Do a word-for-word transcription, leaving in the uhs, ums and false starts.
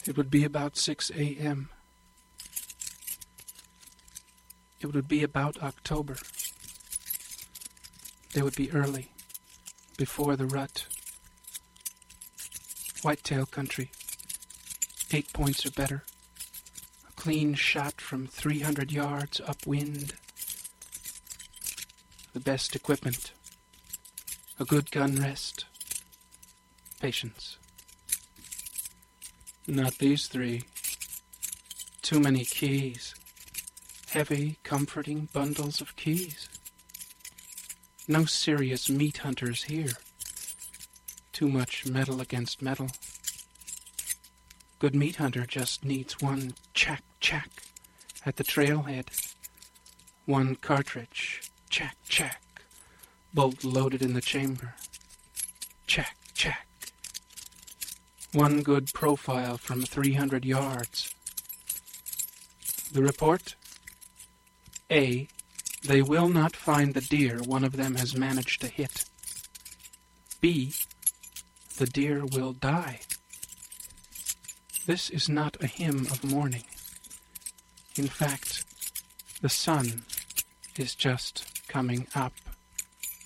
It would be about six a.m. It would be about October. They would be early, before the rut. Whitetail country, eight points or better. A clean shot from three hundred yards upwind. The best equipment. A good gun rest. Patience. Not these three. Too many keys. Heavy, comforting bundles of keys. No serious meat hunters here. Too much metal against metal. Good meat hunter just needs one chack-chack at the trailhead. One cartridge, chack-chack, bolt loaded in the chamber. Chack-chack. One good profile from three hundred yards. The report? A. They will not find the deer one of them has managed to hit. B. The deer will die. This is not a hymn of mourning. In fact, the sun is just coming up.